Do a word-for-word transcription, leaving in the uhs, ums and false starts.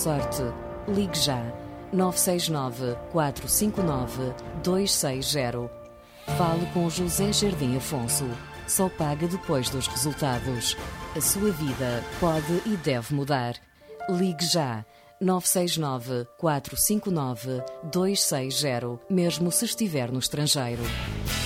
sorte. Ligue já. nove seis nove, quatro cinco nove, dois seis zero. Fale com José Jardim Afonso. Só paga depois dos resultados. A sua vida pode e deve mudar. Ligue já. nove seis nove, quatro cinco nove, dois seis zero, mesmo se estiver no estrangeiro.